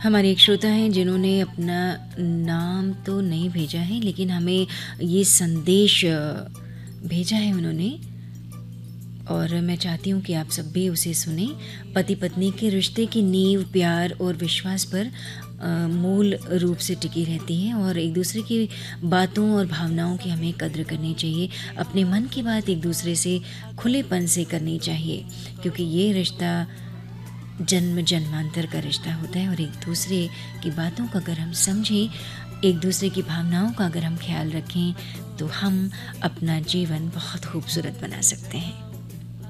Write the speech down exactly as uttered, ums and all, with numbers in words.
हमारे एक श्रोता हैं जिन्होंने अपना नाम तो नहीं भेजा है, लेकिन हमें ये संदेश अ, भेजा है उन्होंने, और मैं चाहती हूँ कि आप सब भी उसे सुनें। पति पत्नी के रिश्ते की नींव प्यार और विश्वास पर अ, मूल रूप से टिकी रहती है, और एक दूसरे की बातों और भावनाओं की हमें कद्र करनी चाहिए। अपने मन की बात एक दूसरे से खुलेपन से करनी चाहिए, क्योंकि ये रिश्ता जन्म जन्मांतर का रिश्ता होता है। और एक दूसरे की बातों का अगर हम समझें, एक दूसरे की भावनाओं का अगर हम ख्याल रखें, तो हम अपना जीवन बहुत खूबसूरत बना सकते हैं।